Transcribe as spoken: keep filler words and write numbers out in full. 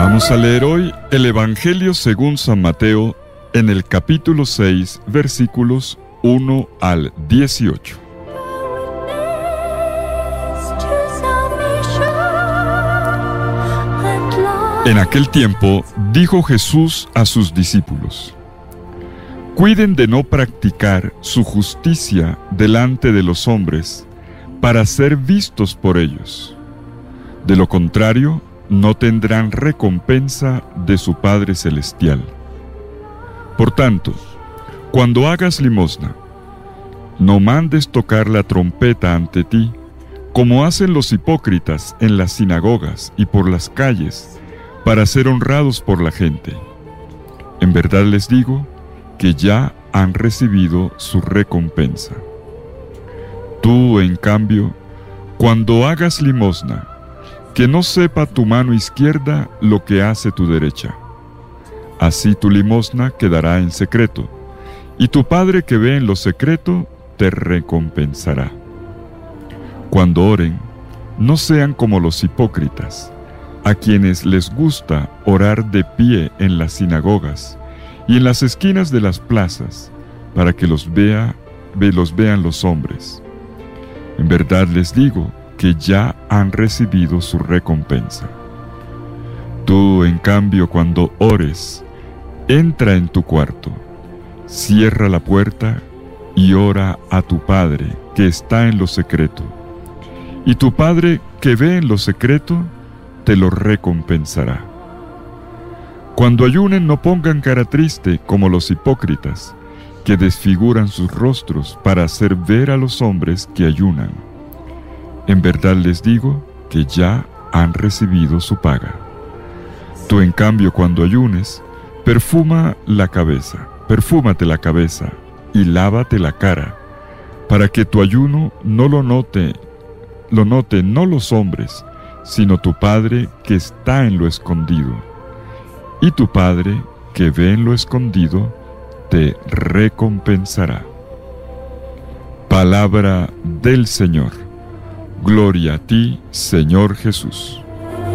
Vamos a leer hoy el Evangelio según San Mateo en el capítulo seis, versículos uno al dieciocho. En aquel tiempo dijo Jesús a sus discípulos: cuiden de no practicar su justicia delante de los hombres para ser vistos por ellos. De lo contrario, no tendrán recompensa de su Padre Celestial. Por tanto, cuando hagas limosna, no mandes tocar la trompeta ante ti, como hacen los hipócritas en las sinagogas y por las calles, para ser honrados por la gente. En verdad les digo que ya han recibido su recompensa. Tú, en cambio, cuando hagas limosna, que no sepa tu mano izquierda lo que hace tu derecha. Así tu limosna quedará en secreto, y tu Padre que ve en lo secreto te recompensará. Cuando oren, no sean como los hipócritas, a quienes les gusta orar de pie en las sinagogas y en las esquinas de las plazas, para que los vea, los vean los hombres. En verdad les digo que ya han recibido su recompensa. Tú, en cambio, cuando ores, entra en tu cuarto, cierra la puerta y ora a tu Padre que está en lo secreto. Y tu Padre que ve en lo secreto te lo recompensará. Cuando ayunen, no pongan cara triste como los hipócritas, que desfiguran sus rostros para hacer ver a los hombres que ayunan. En verdad les digo que ya han recibido su paga. Tú, en cambio, cuando ayunes, perfuma la cabeza, perfúmate la cabeza y lávate la cara, para que tu ayuno no lo note, lo note no los hombres, sino tu Padre que está en lo escondido. Y tu Padre que ve en lo escondido te recompensará. Palabra del Señor. Gloria a ti, Señor Jesús.